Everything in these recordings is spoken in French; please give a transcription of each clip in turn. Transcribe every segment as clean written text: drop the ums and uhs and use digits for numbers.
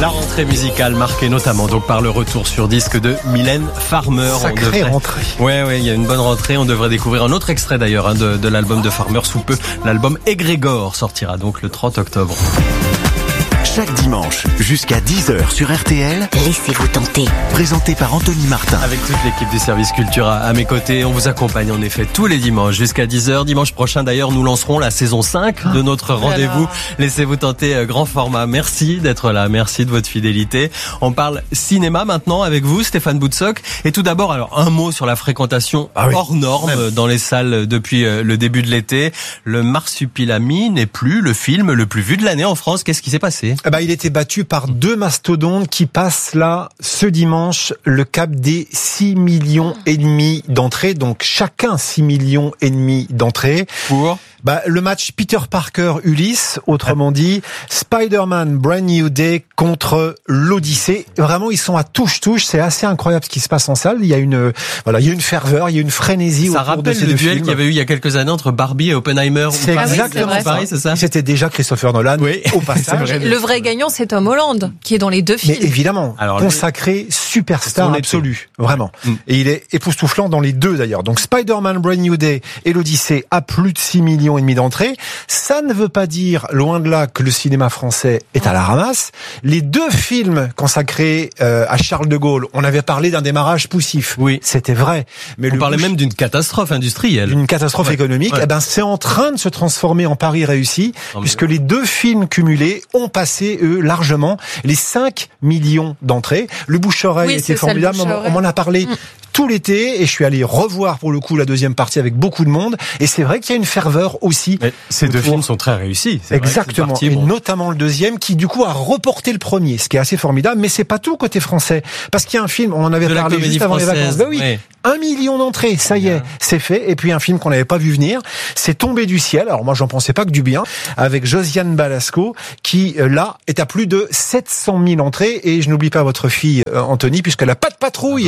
La rentrée musicale marquée notamment donc par le retour sur disque de Mylène Farmer. Sacrée rentrée. Ouais, il y a une bonne rentrée. On devrait découvrir un autre extrait d'ailleurs de l'album de Farmer sous peu. L'album Égrégore sortira donc le 30 octobre. Chaque dimanche, jusqu'à 10h sur RTL, Laissez-vous tenter. présenté par Anthony Martin. Avec toute l'équipe du service culture à mes côtés, on vous accompagne en effet tous les dimanches jusqu'à 10h. Dimanche prochain d'ailleurs, nous lancerons la saison 5 de notre rendez-vous. Laissez-vous tenter grand format. Merci d'être là, merci de votre fidélité. On parle cinéma maintenant avec vous, Stéphane Boutsock. Et tout d'abord, alors un mot sur la fréquentation hors norme dans les salles depuis le début de l'été. Le Marsupilami n'est plus le film le plus vu de l'année en France. Qu'est-ce qui s'est passé ? Il était battu par deux mastodontes qui passent là, ce dimanche, le cap des 6,5 millions d'entrées. Donc chacun 6,5 millions d'entrées. Pour le match Peter Parker Ulysse, autrement dit, Spider-Man Brand New Day contre l'Odyssée. Vraiment, ils sont à touche-touche. C'est assez incroyable ce qui se passe en salle. Il y a une ferveur, il y a une frénésie autour de ces deux films. Ça rappelle le duel qu'il y avait eu il y a quelques années entre Barbie et Oppenheimer. C'est exactement pareil, c'est ça. C'était déjà Christopher Nolan au passage. Le vrai gagnant, c'est Tom Holland, qui est dans les deux films. Mais évidemment, consacré superstar absolu, vraiment. Et il est époustouflant dans les deux d'ailleurs. Donc Spider-Man Brand New Day et l'Odyssée à plus de 6,5 millions d'entrées. Ça ne veut pas dire, loin de là, que le cinéma français est à la ramasse. Les deux films consacrés à Charles de Gaulle, on avait parlé d'un démarrage poussif. Oui, c'était vrai. Mais on parlait même d'une catastrophe industrielle. D'une catastrophe économique. Ouais. C'est en train de se transformer en pari réussi, puisque les deux films cumulés ont passé, eux, largement les 5 millions d'entrées. Le bouche-oreille était formidable. On m'en a parlé tout l'été et je suis allé revoir pour le coup la deuxième partie avec beaucoup de monde et c'est vrai qu'il y a une ferveur aussi. Mais ces deux films sont très réussis. Exactement. Et notamment le deuxième qui du coup a reporté le premier, ce qui est assez formidable, mais c'est pas tout côté français. Parce qu'il y a un film, on en avait parlé juste avant les vacances. 1 million d'entrées, ça y est, c'est fait. Et puis un film qu'on n'avait pas vu venir, c'est Tombé du ciel. Alors moi j'en pensais pas que du bien, avec Josiane Balasco, qui là est à plus de 700 000 entrées. Et je n'oublie pas votre fille Anthony, puisqu'elle a pas de patrouille.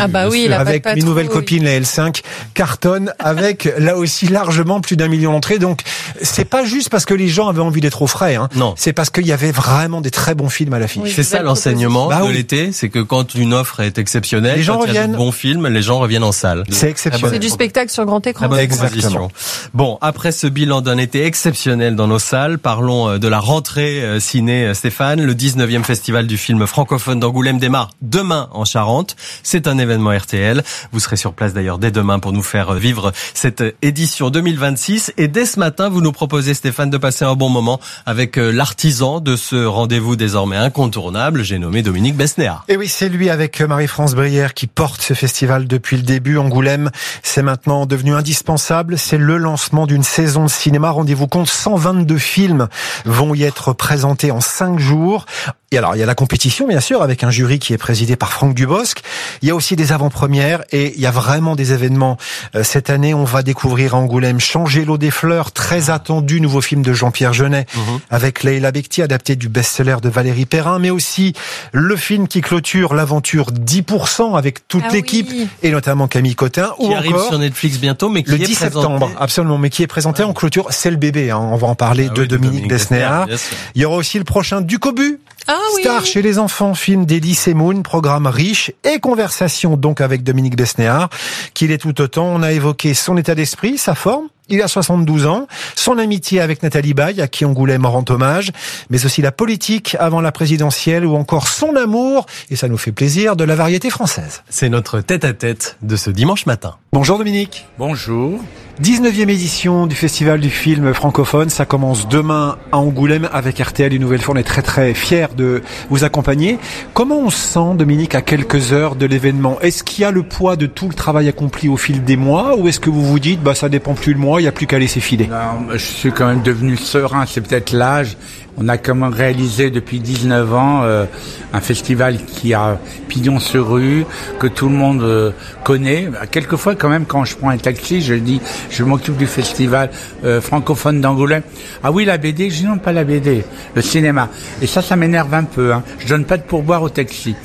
Avec mes nouvelles copines, la L5, cartonne avec là aussi largement plus d'1 million d'entrées. Donc c'est pas juste parce que les gens avaient envie d'être au frais. Non, c'est parce qu'il y avait vraiment des très bons films à l'affiche. C'est ça l'enseignement de l'été, c'est que quand une offre est exceptionnelle, les gens quand il y a de reviennent. bons films, les gens reviennent en salle. C'est exceptionnel. C'est du spectacle sur grand écran. Exactement. Bon, après ce bilan d'un été exceptionnel dans nos salles, parlons de la rentrée ciné, Stéphane. Le 19e festival du film francophone d'Angoulême démarre demain en Charente. C'est un événement RTL. Vous serez sur place d'ailleurs dès demain pour nous faire vivre cette édition 2026. Et dès ce matin, vous nous proposez, Stéphane, de passer un bon moment avec l'artisan de ce rendez-vous désormais incontournable. J'ai nommé Dominique Besnéard. Et oui, c'est lui avec Marie-France Brière qui porte ce festival depuis le début. Angoulême, c'est maintenant devenu indispensable. C'est le lancement d'une saison de cinéma. Rendez-vous compte, 122 films vont y être présentés en 5 jours. Et alors, il y a la compétition, bien sûr, avec un jury qui est présidé par Franck Dubosc. Il y a aussi des avant-premières et il y a vraiment des événements. Cette année, on va découvrir à Angoulême Changer l'eau des fleurs, très attendu, nouveau film de Jean-Pierre Jeunet, avec Leila Bekti, adapté du best-seller de Valérie Perrin, mais aussi le film qui clôture l'aventure 10% avec toute l'équipe, et notamment Camille Cotin. Qui arrive sur Netflix bientôt, mais qui le 10 septembre, absolument, mais qui est présenté en clôture. C'est le bébé, on va en parler, de Dominique Besnéard. Il y aura aussi le prochain Du Cobu. Star chez les enfants, film d'Elie Semoun, programme riche et conversation donc avec Dominique Besnéard, qu'il est tout autant. On a évoqué son état d'esprit, sa forme. Il a 72 ans, son amitié avec Nathalie Baye, à qui Angoulême rend hommage, mais aussi la politique avant la présidentielle ou encore son amour, et ça nous fait plaisir, de la variété française. C'est notre tête-à-tête de ce dimanche matin. Bonjour Dominique. Bonjour. 19e édition du Festival du film francophone, ça commence demain à Angoulême avec RTL une nouvelle fois. On est très très fiers de vous accompagner. Comment on se sent, Dominique, à quelques heures de l'événement ? Est-ce qu'il y a le poids de tout le travail accompli au fil des mois, ou est-ce que vous vous dites ça dépend plus de moi, il n'y a plus qu'à laisser filer ? Non, je suis quand même devenu serein, c'est peut-être l'âge. On a quand même réalisé depuis 19 ans un festival qui a pignon sur rue, que tout le monde connaît. Quelquefois quand même quand je prends un taxi, je dis je m'occupe du festival francophone d'Angoulême. Ah oui, la BD, je dis non, pas la BD, le cinéma. Et ça m'énerve un peu. Je donne pas de pourboire au taxi.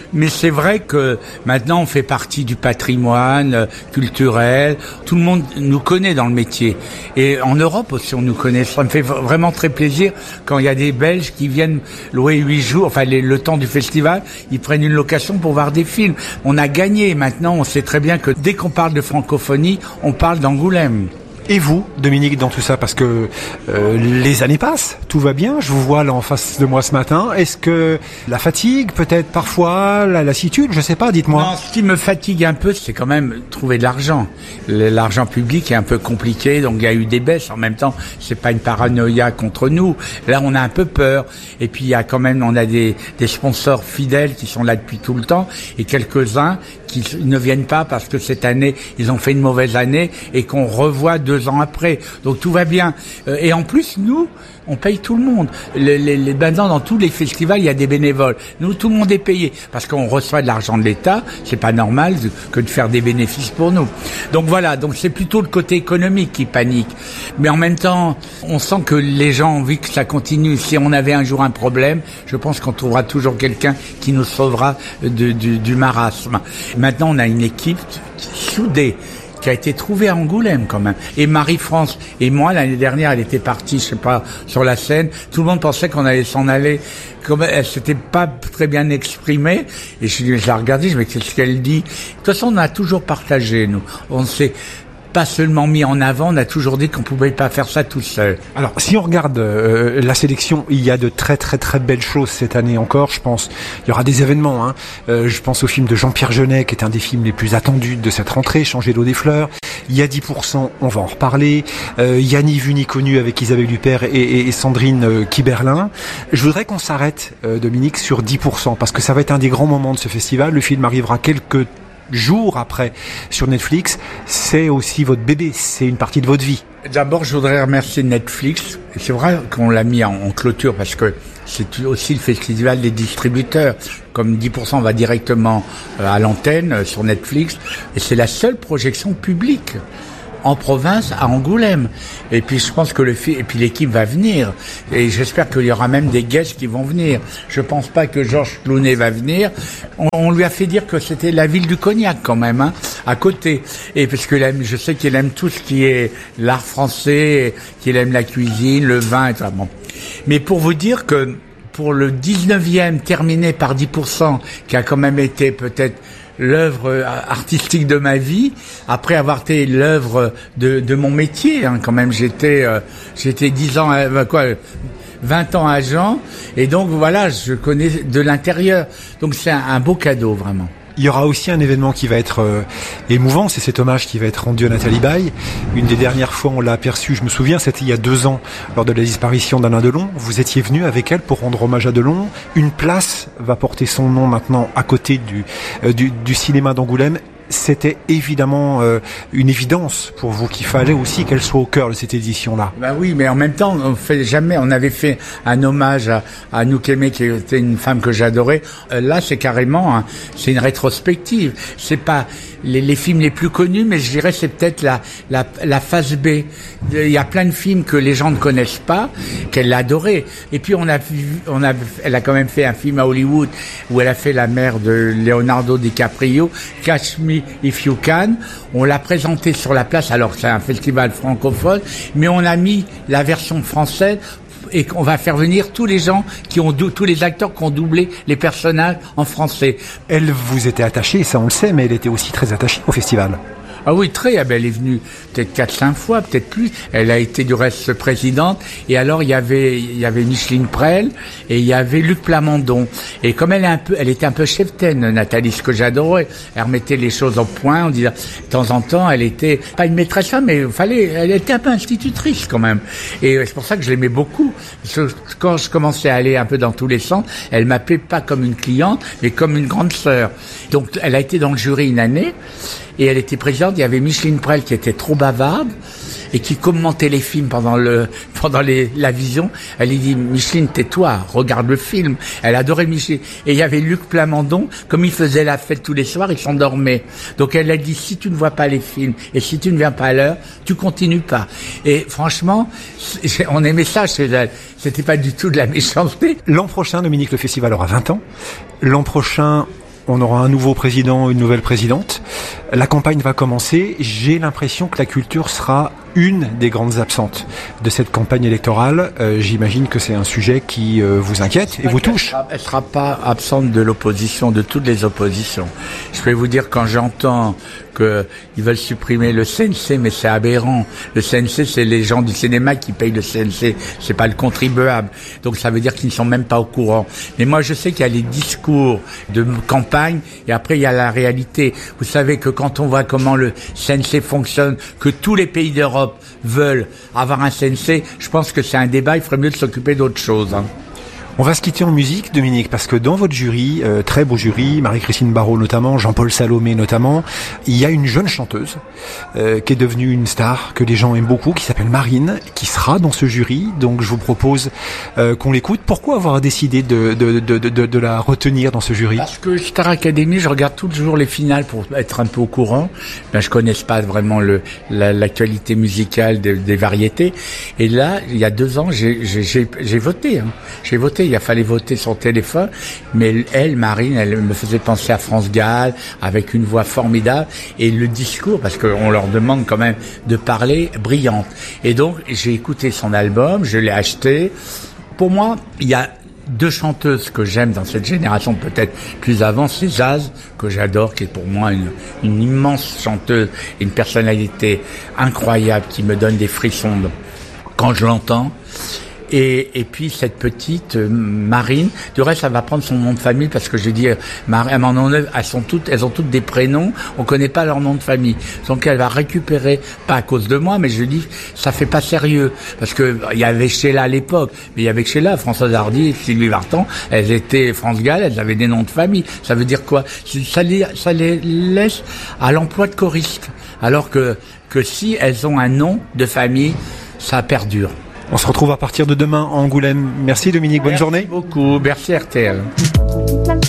Mais c'est vrai que maintenant on fait partie du patrimoine culturel. Tout le monde nous connaît dans le métier. Et en Europe aussi on nous connaît. Ça me fait vraiment très plaisir quand il y a des Belges qui viennent louer 8 jours, enfin le temps du festival, ils prennent une location pour voir des films. On a gagné. Maintenant on sait très bien que dès qu'on parle de francophonie, on parle d'Angoulême. Et vous, Dominique, dans tout ça, parce que les années passent, tout va bien, je vous vois là en face de moi ce matin. Est-ce que la fatigue, peut-être parfois, la lassitude, je sais pas, dites-moi. Non, ce qui me fatigue un peu, c'est quand même trouver de l'argent. L'argent public est un peu compliqué, donc il y a eu des baisses. En même temps, c'est pas une paranoïa contre nous. Là, on a un peu peur. Et puis, il y a quand même, on a des sponsors fidèles qui sont là depuis tout le temps, et quelques-uns qui ne viennent pas parce que cette année, ils ont fait une mauvaise année et qu'on revoit 2 ans après. Donc tout va bien. Et en plus, nous, on paye tout le monde. Maintenant, dans tous les festivals, il y a des bénévoles. Nous, tout le monde est payé parce qu'on reçoit de l'argent de l'État. C'est pas normal que de faire des bénéfices pour nous. Donc voilà. Donc c'est plutôt le côté économique qui panique. Mais en même temps, on sent que les gens ont envie que ça continue. Si on avait un jour un problème, je pense qu'on trouvera toujours quelqu'un qui nous sauvera du marasme. Maintenant, on a une équipe soudée qui a été trouvée à Angoulême quand même. Et Marie-France et moi, l'année dernière, elle était partie, je sais pas, sur la scène. Tout le monde pensait qu'on allait s'en aller. Comme elle s'était pas très bien exprimée. Et je la regardais, je me disais, qu'est-ce qu'elle dit? De toute façon, on a toujours partagé, nous. On s'est pas seulement mis en avant, on a toujours dit qu'on pouvait pas faire ça tout seul. Alors, si on regarde la sélection, il y a de très très très belles choses cette année encore, je pense. Il y aura des événements, hein. Je pense au film de Jean-Pierre Jeunet, qui est un des films les plus attendus de cette rentrée, Changer l'eau des fleurs. Il y a 10%, on va en reparler. Il y a Ni vu ni connu avec Isabelle Huppert et Sandrine Kiberlin. Je voudrais qu'on s'arrête, Dominique, sur 10%, parce que ça va être un des grands moments de ce festival. Le film arrivera quelques jours après sur Netflix. C'est aussi votre bébé, c'est une partie de votre vie. D'abord, je voudrais remercier Netflix. C'est vrai qu'on l'a mis en clôture parce que c'est aussi le festival des distributeurs. Comme 10% va directement à l'antenne sur Netflix. Et c'est la seule projection publique en province à Angoulême. Et puis je pense que et puis l'équipe va venir. Et j'espère qu'il y aura même des guests qui vont venir. Je pense pas que Georges Clooney va venir. On lui a fait dire que c'était la ville du cognac quand même, hein, à côté. Et parce que je sais qu'il aime tout ce qui est l'art français, qu'il aime la cuisine, le vin, et tout ça. Bon. Mais pour vous dire que pour le 19e terminé par 10%, qui a quand même été peut-être l'œuvre artistique de ma vie, après avoir été l'œuvre de mon métier, hein, quand même, j'étais 10 ans, 20 ans agent, et donc voilà, je connais de l'intérieur. Donc c'est un beau cadeau, vraiment. Il y aura aussi un événement qui va être émouvant, c'est cet hommage qui va être rendu à Nathalie Baye. Une des dernières fois on l'a aperçue, je me souviens, c'était il y a 2 ans, lors de la disparition d'Alain Delon. Vous étiez venu avec elle pour rendre hommage à Delon. Une place va porter son nom maintenant à côté du cinéma d'Angoulême. C'était évidemment une évidence pour vous qu'il fallait aussi qu'elle soit au cœur de cette édition-là. Bah oui, mais en même temps, on avait fait un hommage à Anouk Aimée, qui était une femme que j'adorais. Là, c'est carrément, c'est une rétrospective. C'est pas les films les plus connus, mais je dirais c'est peut-être la phase B. Il y a plein de films que les gens ne connaissent pas, qu'elle adorait. Et puis elle a quand même fait un film à Hollywood où elle a fait la mère de Leonardo DiCaprio, Catch Me If You Can. On l'a présenté sur la place, alors c'est un festival francophone, mais on a mis la version française et qu'on va faire venir tous les gens tous les acteurs qui ont doublé les personnages en français. Elle vous était attachée, ça on le sait, mais elle était aussi très attachée au festival. Ah oui, elle est venue peut-être 4-5 fois, peut-être plus. Elle a été du reste présidente. Et alors, il y avait Micheline Prel et il y avait Luc Plamondon. Et comme elle était un peu cheftaine, Nathalie, ce que j'adorais. Elle remettait les choses au point. On disait, de temps en temps, elle était pas une maîtresse, mais elle était un peu institutrice quand même. Et c'est pour ça que je l'aimais beaucoup. Quand je commençais à aller un peu dans tous les sens, elle m'appelait pas comme une cliente, mais comme une grande sœur. Donc, elle a été dans le jury une année. Et elle était présidente, il y avait Micheline Prel qui était trop bavarde et qui commentait les films pendant la vision. Elle lui dit, Micheline, tais-toi, regarde le film. Elle adorait Micheline. Et il y avait Luc Plamondon, comme il faisait la fête tous les soirs, il s'endormait. Donc elle a dit, si tu ne vois pas les films et si tu ne viens pas à l'heure, tu continues pas. Et franchement, on aimait ça chez elle. C'était pas du tout de la méchanceté. L'an prochain, Dominique, le festival aura 20 ans. L'an prochain, On aura un nouveau président, une nouvelle présidente. La campagne va commencer. J'ai l'impression que la culture sera une des grandes absentes de cette campagne électorale. J'imagine que c'est un sujet qui vous inquiète et vous touche. Elle sera pas absente de l'opposition, de toutes les oppositions. Je peux vous dire, quand j'entends qu'ils veulent supprimer le CNC, mais c'est aberrant. Le CNC, c'est les gens du cinéma qui payent le CNC, c'est pas le contribuable. Donc ça veut dire qu'ils ne sont même pas au courant. Mais moi, je sais qu'il y a les discours de campagne et après il y a la réalité. Vous savez que quand on voit comment le CNC fonctionne, que tous les pays d'Europe veulent avoir un CNC, je pense que c'est un débat, il ferait mieux de s'occuper d'autre chose. On va se quitter en musique, Dominique, parce que dans votre jury, très beau jury, Marie-Christine Barrault notamment, Jean-Paul Salomé notamment, il y a une jeune chanteuse qui est devenue une star, que les gens aiment beaucoup, qui s'appelle Marine, qui sera dans ce jury. Donc je vous propose qu'on l'écoute. Pourquoi avoir décidé de la retenir dans ce jury? Parce que Star Academy, je regarde toujours les finales pour être un peu au courant. Ben, je connais pas vraiment l'actualité musicale des variétés. Et là, il y a 2 ans, j'ai voté. J'ai voté. Il a fallu voter son téléphone, mais elle, Marine, elle me faisait penser à France Gall, avec une voix formidable, et le discours, parce qu'on leur demande quand même de parler, brillante. Et donc, j'ai écouté son album, je l'ai acheté. Pour moi, il y a 2 chanteuses que j'aime dans cette génération, peut-être plus avant, c'est Jazz, que j'adore, qui est pour moi une immense chanteuse, une personnalité incroyable, qui me donne des frissons quand je l'entends. Et puis cette petite Marine, du reste, elle va prendre son nom de famille parce que j'ai dit elles ont toutes des prénoms, on connaît pas leur nom de famille. Donc elle va récupérer, pas à cause de moi, mais je dis ça fait pas sérieux parce que il y avait Sheila à l'époque, mais il y avait Sheila, Françoise Hardy, Sylvie Vartan, elles étaient France Gall, elles avaient des noms de famille. Ça veut dire quoi? Ça les laisse à l'emploi de choristes, alors que si elles ont un nom de famille, ça perdure. On se retrouve à partir de demain à Angoulême. Merci Dominique, bonne journée. Merci beaucoup, merci RTL.